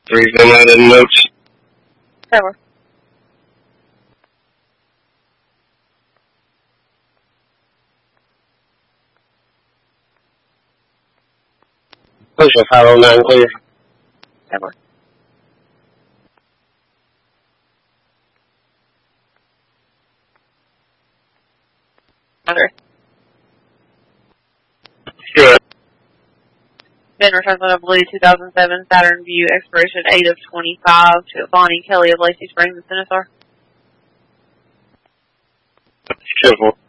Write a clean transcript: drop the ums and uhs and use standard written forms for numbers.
Read them out in notes. Cover. Ocean 509 clear. Cover. Under. Sure. Ben returns on a blue 2007 Saturn Vue, expiration 8/25 to Bonnie Kelly of Lacey Springs and Senator. Simple.